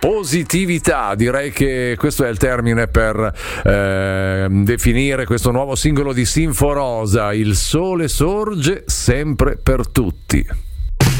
Positività, direi che questo è il termine per definire questo nuovo singolo di Sinforosa, Il sole sorge sempre per tutti.